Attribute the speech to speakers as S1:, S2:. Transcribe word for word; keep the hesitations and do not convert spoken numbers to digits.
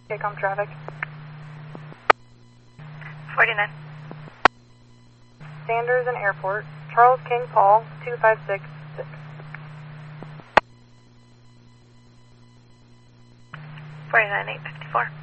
S1: K-com traffic.
S2: forty-nine.
S1: Sanders and Airport. Charles King Paul, two five six six.
S2: forty-nine, eight fifty-four.